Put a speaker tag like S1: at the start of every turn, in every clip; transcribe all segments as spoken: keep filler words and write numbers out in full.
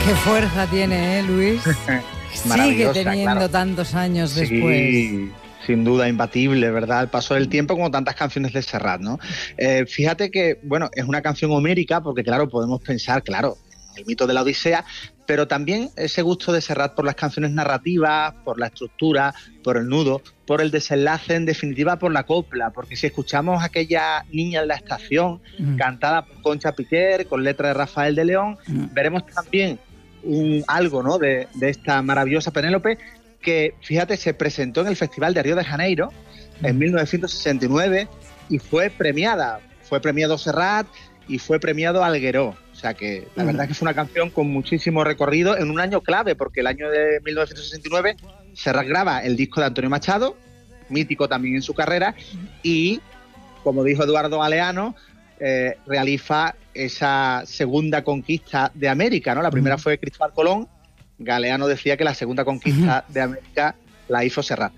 S1: Qué fuerza tiene, ¿eh, Luis? Sigue teniendo claro. tantos años después.
S2: Sí, sin duda, imbatible, ¿verdad? El paso del tiempo, como tantas canciones de Serrat, ¿no? Eh, fíjate que, bueno, es una canción homérica porque, claro, podemos pensar, claro, el mito de la Odisea, pero también ese gusto de Serrat por las canciones narrativas, por la estructura, por el nudo, por el desenlace, en definitiva por la copla, porque si escuchamos aquella Niña en la estación, mm. cantada por Concha Piquer, con letra de Rafael de León, mm. veremos también un, algo, ¿no?, de, de esta maravillosa Penélope, que, fíjate, se presentó en el Festival de Río de Janeiro mm. en mil novecientos sesenta y nueve y fue premiada, fue premiado Serrat y fue premiado Algueró. O sea que la verdad es que fue una canción con muchísimo recorrido en un año clave, porque el año de mil novecientos sesenta y nueve Serrat graba el disco de Antonio Machado, mítico también en su carrera, y, como dijo Eduardo Galeano, eh, realiza esa segunda conquista de América, ¿no? La primera fue Cristóbal Colón. Galeano decía que la segunda conquista de América la hizo Serrat.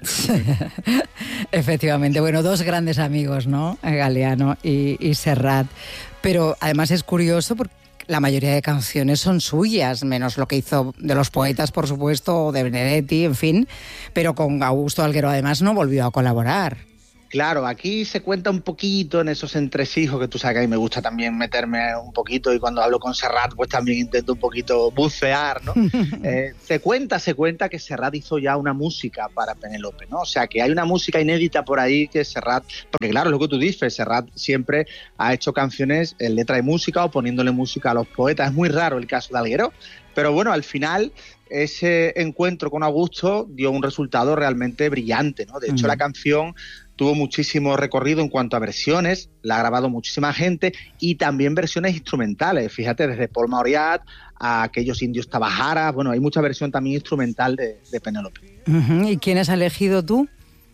S1: Efectivamente, bueno, dos grandes amigos, ¿no? Galeano y, y Serrat. Pero además es curioso porque la mayoría de canciones son suyas, menos lo que hizo de los poetas, por supuesto, de Benedetti, en fin. Pero con Augusto Algueró además no volvió a colaborar.
S2: Claro, aquí se cuenta un poquito en esos entresijos, que tú sabes que a mí me gusta también meterme un poquito, y cuando hablo con Serrat pues también intento un poquito bucear, ¿no? eh, se cuenta, se cuenta que Serrat hizo ya una música para Penélope, ¿no? O sea, que hay una música inédita por ahí que Serrat, porque claro, lo que tú dices, Serrat siempre ha hecho canciones en letra y música o poniéndole música a los poetas. Es muy raro el caso de Algueró, pero bueno, al final ese encuentro con Augusto dio un resultado realmente brillante, ¿no? De hecho, uh-huh. la canción tuvo muchísimo recorrido en cuanto a versiones, la ha grabado muchísima gente, y también versiones instrumentales. Fíjate, desde Paul Mauriat a aquellos indios Tabajara, bueno, hay mucha versión también instrumental de, de Penélope.
S1: Uh-huh. ¿Y quién has elegido tú?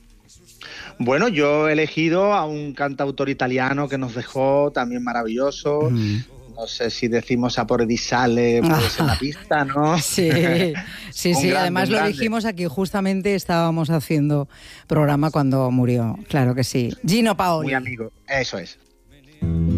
S2: Bueno, yo he elegido a un cantautor italiano que nos dejó también maravilloso. Uh-huh. No sé si decimos Sapore di Sale, pues en la pista, ¿no?
S1: Sí, sí, sí. Grande, además lo grande. Dijimos aquí, justamente estábamos haciendo programa cuando murió, claro que sí. Gino Paoli.
S2: Muy amigo, eso es.